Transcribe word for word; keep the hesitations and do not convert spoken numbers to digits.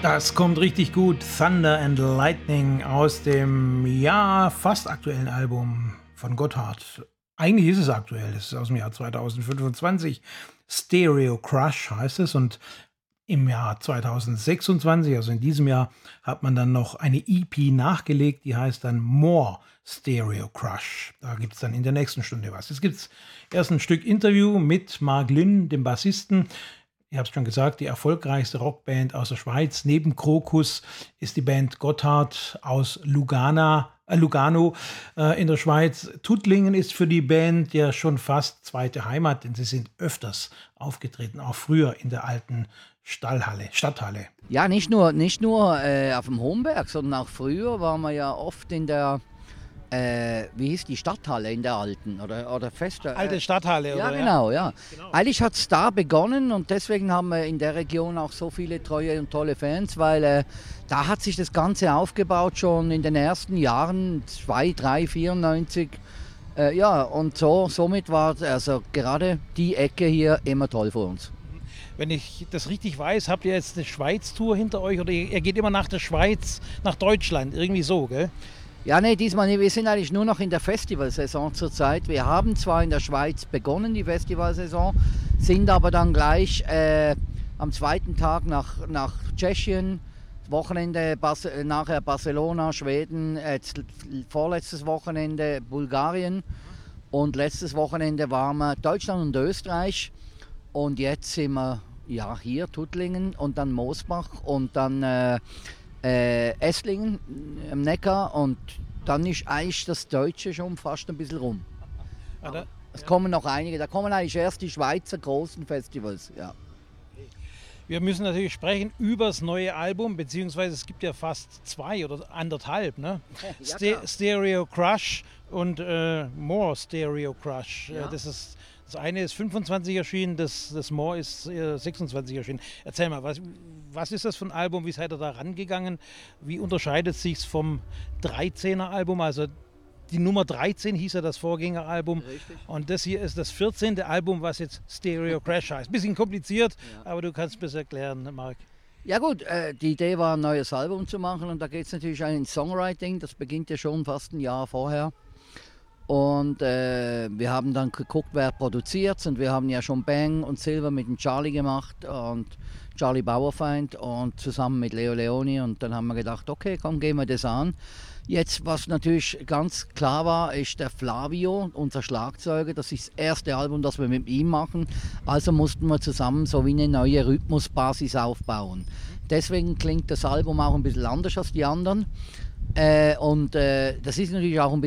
Das kommt richtig gut. Thunder and Lightning aus dem ja fast aktuellen Album von Gotthard. Eigentlich ist es aktuell, es ist aus dem Jahr zweitausendfünfundzwanzig. Stereo Crush heißt es, und im Jahr zweitausendsechsundzwanzig, also in diesem Jahr, hat man dann noch eine E P nachgelegt, die heißt dann More Stereo Crush. Da gibt es dann in der nächsten Stunde was. Jetzt gibt es erst ein Stück Interview mit Mark Lynn, dem Bassisten. Ich habe es schon gesagt, die erfolgreichste Rockband aus der Schweiz. Neben Krokus ist die Band Gotthard aus Lugana, äh Lugano äh, in der Schweiz. Tuttlingen ist für die Band ja schon fast zweite Heimat, denn sie sind öfters aufgetreten, auch früher in der alten Stallhalle, Stadthalle. Ja, nicht nur, nicht nur äh, auf dem Homberg, sondern auch früher waren wir ja oft in der, äh, wie hieß die Stadthalle in der alten oder, oder Fest? Äh, Alte Stadthalle, ja, oder? Genau, ja, genau. Eigentlich hat es da begonnen und deswegen haben wir in der Region auch so viele treue und tolle Fans, weil äh, da hat sich das Ganze aufgebaut schon in den ersten Jahren, zwei, drei, vierundneunzig. Äh, ja, und so, somit war also gerade die Ecke hier immer toll für uns. Wenn ich das richtig weiß, habt ihr jetzt eine Schweiz-Tour hinter euch oder ihr geht immer nach der Schweiz, nach Deutschland, irgendwie so, gell? Ja, nee, diesmal nicht. Wir sind eigentlich nur noch in der Festivalsaison zurzeit. Wir haben zwar in der Schweiz begonnen, die Festivalsaison, sind aber dann gleich äh, am zweiten Tag nach, nach Tschechien, Wochenende Bas- nachher Barcelona, Schweden, äh, vorletztes Wochenende Bulgarien und letztes Wochenende waren wir Deutschland und Österreich. Und jetzt sind wir ja, hier, Tuttlingen und dann Moosbach und dann äh, äh, Esslingen am Neckar und dann ist eigentlich das Deutsche schon fast ein bisschen rum. Aber es kommen noch einige, da kommen eigentlich erst die Schweizer großen Festivals. Ja. Wir müssen natürlich sprechen über das neue Album, beziehungsweise es gibt ja fast zwei oder anderthalb, ne? Ja, Ste- Stereo Crush und äh, More Stereo Crush. Ja. Das ist Das eine ist fünfundzwanzig erschienen, das, das More ist äh, sechsundzwanzig erschienen. Erzähl mal, was, was ist das für ein Album? Wie seid ihr da rangegangen? Wie unterscheidet es sich vom dreizehner Album? Also die Nummer dreizehn hieß ja das Vorgängeralbum. Richtig. Und das hier ist das vierzehnte Album, was jetzt Stereo Crash heißt. Bisschen kompliziert, Ja. aber du kannst es erklären, Marc. Ja gut, äh, die Idee war, ein neues Album zu machen und da geht es natürlich auch ins Songwriting. Das beginnt ja schon fast ein Jahr vorher. Und äh, wir haben dann geguckt, wer produziert, und wir haben ja schon Bang und Silver mit dem Charlie gemacht und Charlie Bauerfeind und zusammen mit Leo Leoni, und dann haben wir gedacht, okay, komm, gehen wir das an. Jetzt, was natürlich ganz klar war, ist der Flavio, unser Schlagzeuger. Das ist das erste Album, das wir mit ihm machen. Also mussten wir zusammen so wie eine neue Rhythmusbasis aufbauen. Deswegen klingt das Album auch ein bisschen anders als die anderen. Äh, und äh, das ist natürlich auch ein bisschen